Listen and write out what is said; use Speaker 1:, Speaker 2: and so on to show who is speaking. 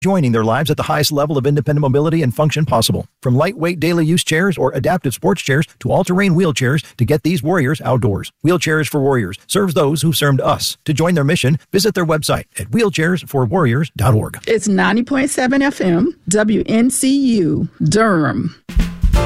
Speaker 1: joining their lives at the highest level of independent mobility and function possible. From lightweight daily use chairs or adaptive sports chairs to all-terrain wheelchairs to get these warriors outdoors. Wheelchairs for Warriors serves those who served us. To join their mission, visit their website at wheelchairsforwarriors.org.
Speaker 2: It's 90.7 FM, WNCU, Durham.